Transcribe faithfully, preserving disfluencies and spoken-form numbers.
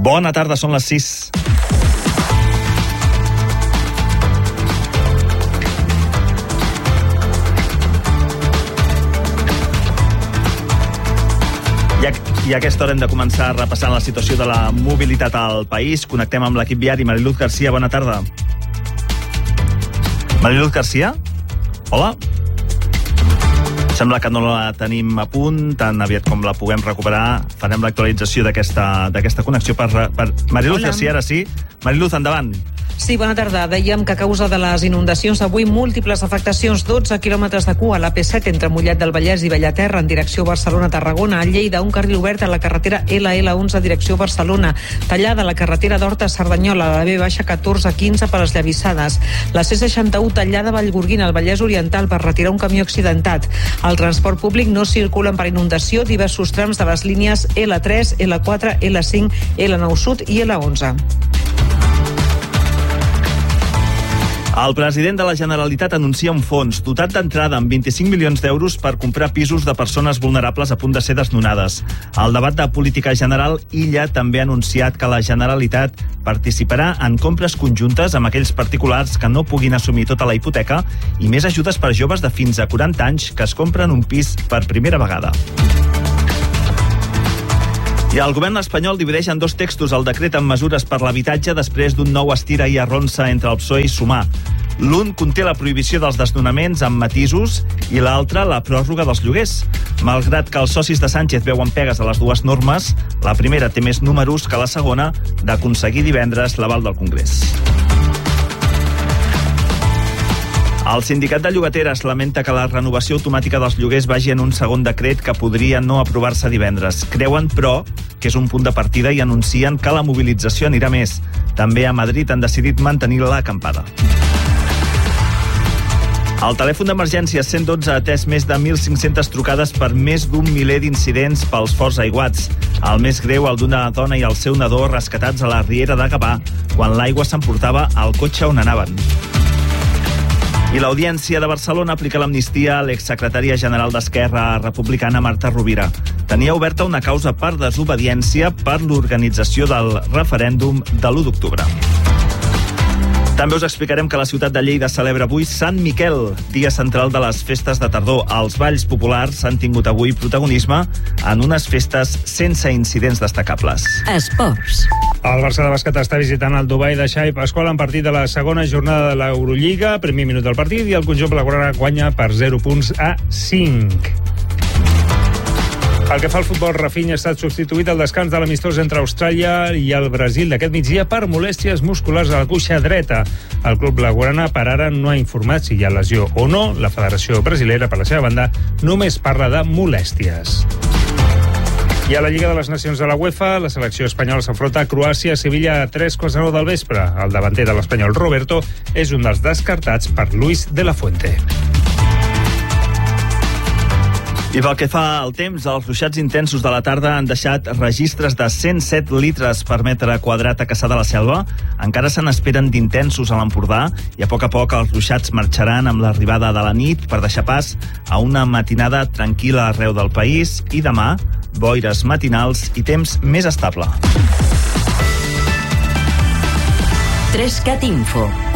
Bona tarda, són les sis. I a, I a aquesta hora hem de començar repassant la situació de la mobilitat al país. Connectem amb l'equip viari. Mariluz Garcia, bona tarda. Mariluz Garcia? Hola? Sembla que no la tenim a punt. Tan aviat com la puguem recuperar, farem l'actualització d'aquesta d'aquesta connexió per, per Mariluz Hola. Garcia, ara sí. Mariluz, endavant. Sí, bona tarda. Dèiem que a causa de les inundacions avui múltiples afectacions, dotze quilòmetres de cua a l'A P set entre Mollet del Vallès i Bellaterra en direcció Barcelona-Tarragona. A Lleida, un carril obert a la carretera L L onze direcció Barcelona. Tallada la carretera d'Horta-Cerdanyola, la B baixa catorze quinze per les Llavissades. La C seixanta-u tallada a Vallgorguina, al Vallès Oriental, per retirar un camió accidentat. El transport públic no circulen per inundació diversos trams de les línies L tres, L quatre, L cinc, L nou Sud i L onze. El president de la Generalitat anuncia un fons dotat d'entrada amb vint-i-cinc milions d'euros per comprar pisos de persones vulnerables a punt de ser desnonades. El debat de política general, Illa també ha anunciat que la Generalitat participarà en compres conjuntes amb aquells particulars que no puguin assumir tota la hipoteca i més ajudes per joves de fins a quaranta anys que es compren un pis per primera vegada. I el govern espanyol divideix en dos textos el decret amb mesures per l'habitatge després d'un nou estira i arronsa entre el P S O E i Sumar. L'un conté la prohibició dels desnonaments amb matisos i l'altre la pròrroga dels lloguers. Malgrat que els socis de Sánchez veuen pegues a les dues normes, la primera té més números que la segona d'aconseguir divendres l'aval del Congrés. El sindicat de llogateres lamenta que la renovació automàtica dels lloguers vagi en un segon decret que podria no aprovar-se divendres. Creuen, però, que és un punt de partida i anuncien que la mobilització anirà més. També a Madrid han decidit mantenir l'acampada. El telèfon d'emergència cent dotze ha atès més de mil cinc-centes trucades per més d'un miler d'incidents pels forts aiguats. El més greu, el d'una dona i el seu nadó rescatats a la riera de Gavà quan l'aigua s'emportava al cotxe on anaven. I l'Audiència de Barcelona aplica l'amnistia a l'exsecretària general d'Esquerra Republicana, Marta Rovira. Tenia oberta una causa per desobediència per l'organització del referèndum de l'u d'octubre. També us explicarem que la ciutat de Lleida celebra avui Sant Miquel, dia central de les festes de tardor. Els balls populars han tingut avui protagonisme en unes festes sense incidents destacables. Esports. El Barça de bàsquet està visitant el Dubai de Xavi Pasqual en partit de la segona jornada de l'Eurolliga. Primer minut del partit i el conjunt blaugrana guanya per zero punts a cinc. Pel que fa al futbol, Rafinha ha estat substituït al descans de l'amistós entre Austràlia i el Brasil d'aquest migdia per molèsties musculars a la cuixa dreta. El club blaugrana per ara no ha informat si hi ha lesió o no. La Federació Brasilera, per la seva banda, només parla de molèsties. I a la Lliga de les Nacions de la UEFA, la selecció espanyola s'enfronta a Croàcia a Sevilla a tres quarts de nou del vespre. El davanter de l'espanyol Roberto és un dels descartats per Luis de la Fuente. I pel que fa al temps, els ruixats intensos de la tarda han deixat registres de cent set litres per metre quadrat a Cassà de la Selva. Encara se n'esperen d'intensos a l'Empordà i a poc a poc els ruixats marxaran amb l'arribada de la nit per deixar pas a una matinada tranquil·la arreu del país i demà boires matinals i temps més estable. tres cat Info.